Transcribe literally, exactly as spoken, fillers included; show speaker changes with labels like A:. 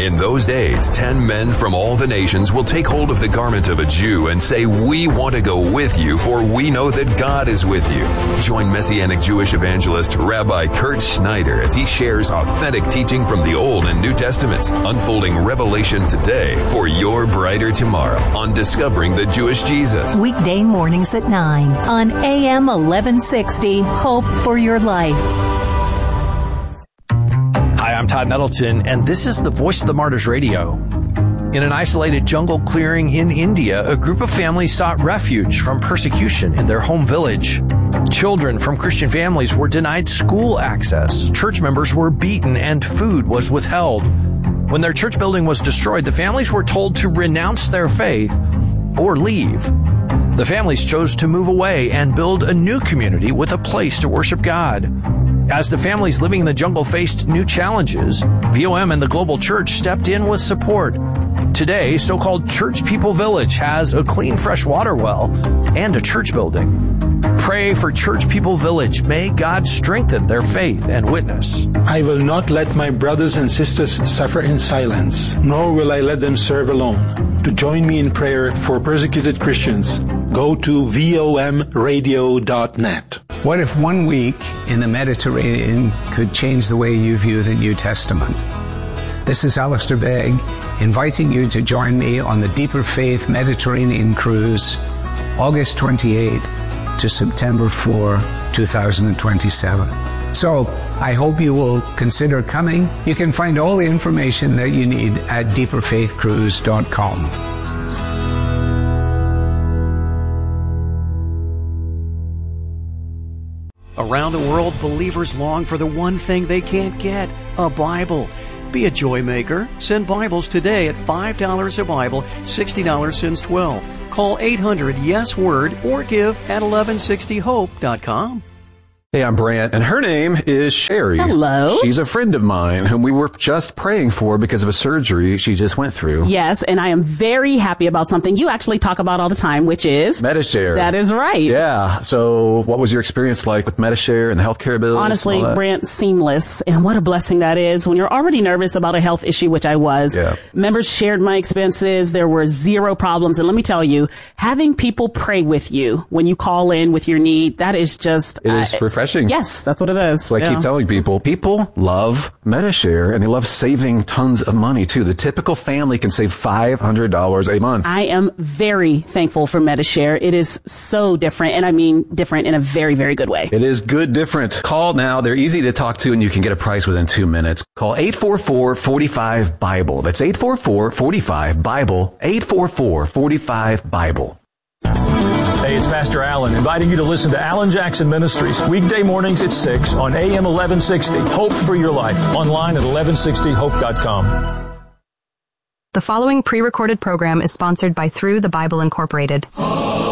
A: In those days, ten men from all the nations will take hold of the garment of a Jew and say, "We want to go with you, for we know that God is with you." Join Messianic Jewish evangelist Rabbi Kurt Schneider as he shares authentic teaching from the Old and New Testaments, unfolding revelation today for your brighter tomorrow on Discovering the Jewish Jesus.
B: Weekday mornings at nine on A M eleven sixty, Hope for Your Life.
C: Hi, I'm Todd Nettleton, and this is the Voice of the Martyrs Radio. In an isolated jungle clearing in India, a group of families sought refuge from persecution in their home village. Children from Christian families were denied school access, church members were beaten, and food was withheld. When their church building was destroyed, the families were told to renounce their faith or leave. The families chose to move away and build a new community with a place to worship God. As the families living in the jungle faced new challenges, V O M and the Global Church stepped in with support. Today, so-called Church People Village has a clean, fresh water well and a church building. Pray for Church People Village. May God strengthen their faith and witness.
D: I will not let my brothers and sisters suffer in silence, nor will I let them serve alone. To join me in prayer for persecuted Christians, go to V O M radio dot net.
E: What if one week in the Mediterranean could change the way you view the New Testament? This is Alistair Begg, inviting you to join me on the Deeper Faith Mediterranean Cruise, August twenty-eighth to September fourth, twenty twenty-seven. So, I hope you will consider coming. You can find all the information that you need at deeper faith cruise dot com.
F: Around the world, believers long for the one thing they can't get, a Bible. Be a joy maker. Send Bibles today at five dollars a Bible, sixty dollars since twelve. Call eight hundred yes word or give at eleven sixty hope dot com.
G: Hey, I'm Brant, and her name is Sherry.
H: Hello.
G: She's a friend of mine whom we were just praying for because of a surgery she just went through.
H: Yes, and I am very happy about something you actually talk about all the time, which is
G: Medi-Share.
H: That is right.
G: Yeah. So what was your experience like with Medi-Share and the healthcare bills?
H: Honestly, Brant, seamless. And what a blessing that is when you're already nervous about a health issue, which I was.
G: Yeah.
H: Members shared my expenses. There were zero problems. And let me tell you, having people pray with you when you call in with your need, that is just...
G: It is uh, refreshing.
H: Yes, that's what it is.
G: So I
H: yeah.
G: keep telling people, people love Medi-Share, and they love saving tons of money, too. The typical family can save five hundred dollars a month.
H: I am very thankful for Medi-Share. It is so different, and I mean different in a very, very good way.
G: It is good different. Call now. They're easy to talk to, and you can get a price within two minutes. Call eight four four, four five, Bible. That's eight four four, four five, Bible, eight four four, four five, Bible.
I: Hey, it's Pastor Allen, inviting you to listen to Alan Jackson Ministries, weekday mornings at six on A M eleven sixty. Hope for your life. Online at eleven sixty hope dot com.
J: The following pre-recorded program is sponsored by Through the Bible Incorporated.